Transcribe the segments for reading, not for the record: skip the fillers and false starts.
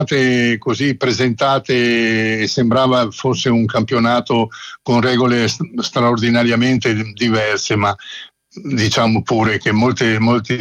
così presentate e sembrava fosse un campionato con regole straordinariamente diverse, ma diciamo pure che molte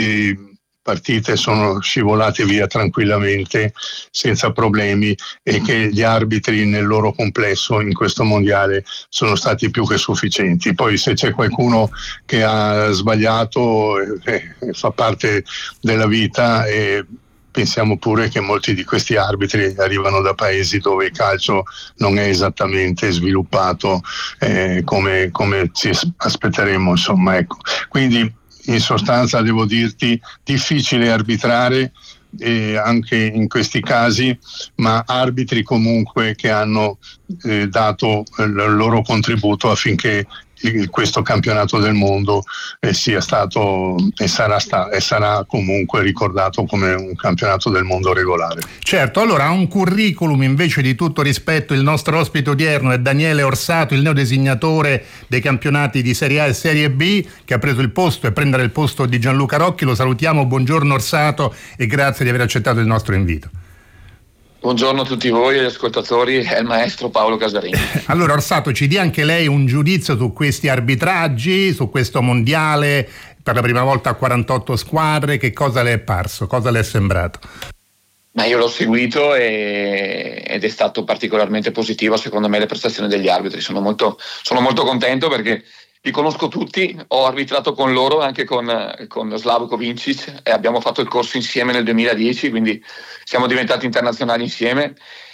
partite sono scivolate via tranquillamente senza problemi e che gli arbitri nel loro complesso in questo mondiale sono stati più che sufficienti. Poi se c'è qualcuno che ha sbagliato fa parte della vita, e pensiamo pure che molti di questi arbitri arrivano da paesi dove il calcio non è esattamente sviluppato come ci aspetteremmo, insomma, ecco. Quindi in sostanza devo dirti difficile arbitrare anche in questi casi, ma arbitri comunque che hanno dato il loro contributo affinché questo campionato del mondo sia stato e sarà comunque ricordato come un campionato del mondo regolare. Certo, allora ha un curriculum invece di tutto rispetto. Il nostro ospite odierno è Daniele Orsato, il neodesignatore dei campionati di Serie A e Serie B, che ha preso il posto e prenderà il posto di Gianluca Rocchi. Lo salutiamo, buongiorno Orsato e grazie di aver accettato il nostro invito. Buongiorno a tutti voi e agli ascoltatori, è il maestro Paolo Casarini. Allora Orsato, ci dia anche lei un giudizio su questi arbitraggi, su questo mondiale per la prima volta a 48 squadre, che cosa le è parso, cosa le è sembrato? Ma io l'ho seguito ed è stato particolarmente positivo secondo me le prestazioni degli arbitri. Sono molto contento perché li conosco tutti, ho arbitrato con loro, anche con Slavko Vincic, e abbiamo fatto il corso insieme nel 2010, quindi siamo diventati internazionali insieme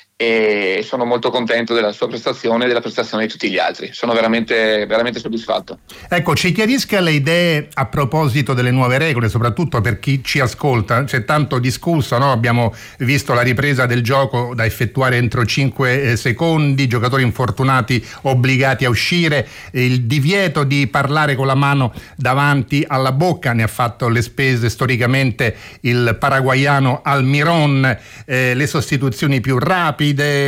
e sono molto contento della sua prestazione e della prestazione di tutti gli altri. Sono veramente, veramente soddisfatto. Ecco, ci chiarisca le idee a proposito delle nuove regole, soprattutto per chi ci ascolta. C'è tanto discusso, no? Abbiamo visto la ripresa del gioco da effettuare entro 5 secondi, giocatori infortunati obbligati a uscire, il divieto di parlare con la mano davanti alla bocca, ne ha fatto le spese storicamente il paraguaiano Almiron, le sostituzioni più rapide,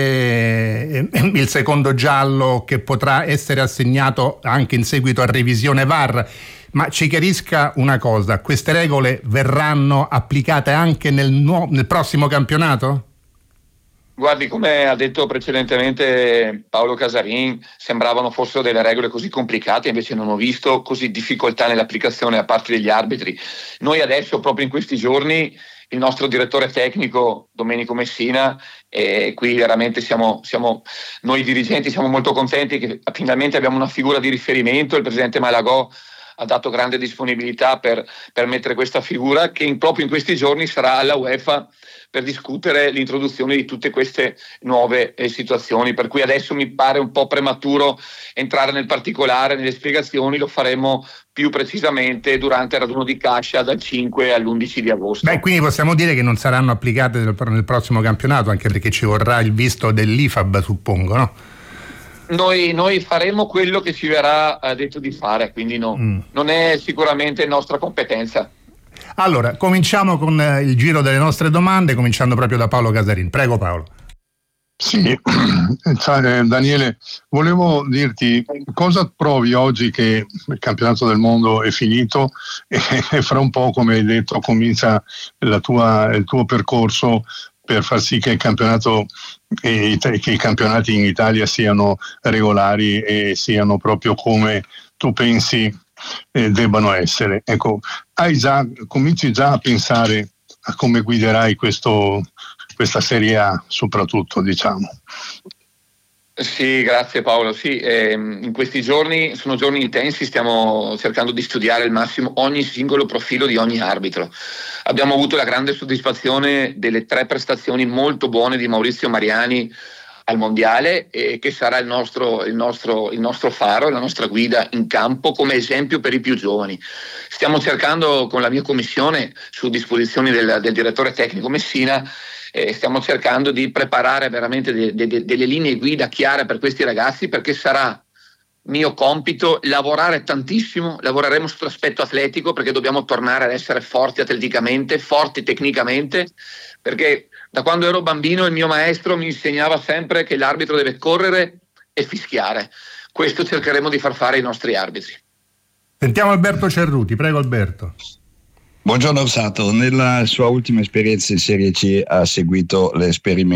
il secondo giallo che potrà essere assegnato anche in seguito a revisione VAR. Ma ci chiarisca una cosa, queste regole verranno applicate anche nel prossimo campionato? Guardi, come ha detto precedentemente Paolo Casarin, sembravano fossero delle regole così complicate, invece non ho visto così difficoltà nell'applicazione da parte degli arbitri. Noi adesso, proprio in questi giorni, il nostro direttore tecnico Domenico Messina, e qui veramente siamo noi dirigenti siamo molto contenti che finalmente abbiamo una figura di riferimento. Il presidente Malagò ha dato grande disponibilità per mettere questa figura che proprio in questi giorni sarà alla UEFA per discutere l'introduzione di tutte queste nuove situazioni, per cui adesso mi pare un po' prematuro entrare nel particolare, nelle spiegazioni. Lo faremo più precisamente durante il raduno di Cascia dal 5 all'11 di agosto. Beh, quindi possiamo dire che non saranno applicate nel prossimo campionato, anche perché ci vorrà il visto dell'IFAB, suppongo, no? Noi faremo quello che ci verrà detto di fare, quindi non è sicuramente nostra competenza. Allora, cominciamo con il giro delle nostre domande, cominciando proprio da Paolo Casarin. Prego Paolo. Sì, Daniele, volevo dirti cosa provi oggi che il campionato del mondo è finito e fra un po', come hai detto, comincia il tuo percorso per far sì che che i campionati in Italia siano regolari e siano proprio come tu pensi debbano essere. Ecco, cominci già a pensare a come guiderai questa Serie A, soprattutto, diciamo. Sì, grazie Paolo. Sì, in questi giorni sono giorni intensi, stiamo cercando di studiare al massimo ogni singolo profilo di ogni arbitro. Abbiamo avuto la grande soddisfazione delle 3 prestazioni molto buone di Maurizio Mariani al mondiale, che sarà il nostro faro, la nostra guida in campo come esempio per i più giovani. Stiamo cercando con la mia commissione, su disposizioni del direttore tecnico Messina, stiamo cercando di preparare veramente delle linee guida chiare per questi ragazzi, perché sarà mio compito lavorare tantissimo. Lavoreremo sull'aspetto atletico, perché dobbiamo tornare ad essere forti atleticamente, forti tecnicamente, perché da quando ero bambino il mio maestro mi insegnava sempre che l'arbitro deve correre e fischiare. Questo cercheremo di far fare ai nostri arbitri. Sentiamo Alberto Cerruti, prego Alberto. Buongiorno Orsato, nella sua ultima esperienza in Serie C ha seguito l'esperimento